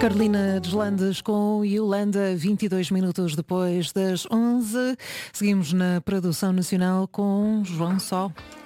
Carolina Deslandes com Yolanda, 22 minutos depois das 11. Seguimos na produção nacional com João Só.